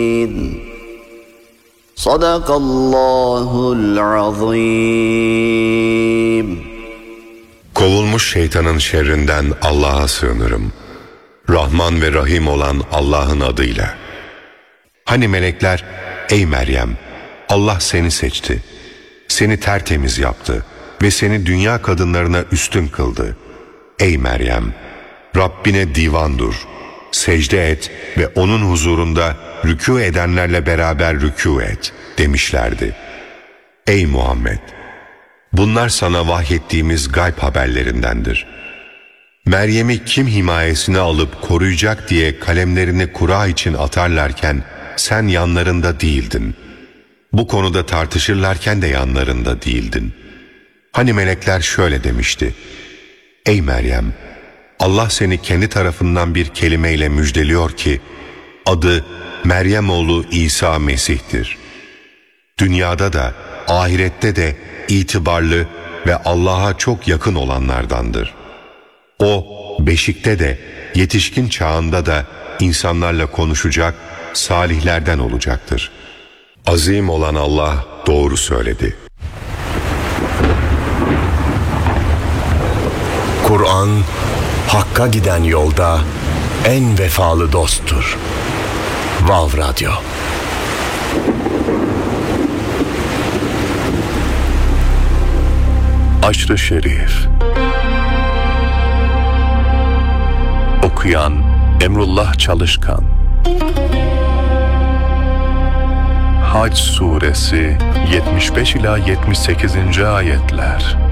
Sadakallahul azim. Kovulmuş şeytanın şerrinden Allah'a sığınırım. Rahman ve Rahim olan Allah'ın adıyla. Hani melekler, ey Meryem, Allah seni seçti, seni tertemiz yaptı ve seni dünya kadınlarına üstün kıldı. Ey Meryem, Rabbine divan dur, secde et ve onun huzurunda rükû edenlerle beraber rükû et demişlerdi. Ey Muhammed! Bunlar sana vahyettiğimiz gayb haberlerindendir. Meryem'i kim himayesine alıp koruyacak diye kalemlerini kura için atarlarken sen yanlarında değildin. Bu konuda tartışırlarken de yanlarında değildin. Hani melekler şöyle demişti: Ey Meryem! Allah seni kendi tarafından bir kelimeyle müjdeliyor ki adı Meryem oğlu İsa Mesih'tir. Dünyada da ahirette de itibarlı ve Allah'a çok yakın olanlardandır. O beşikte de yetişkin çağında da insanlarla konuşacak, salihlerden olacaktır. Azim olan Allah doğru söyledi. Kur'an, Hakk'a giden yolda en vefalı dosttur. Vav Radyo. Aşr-ı Şerif. Okuyan Emrullah Çalışkan. Hac Suresi 75 ila 78. ayetler.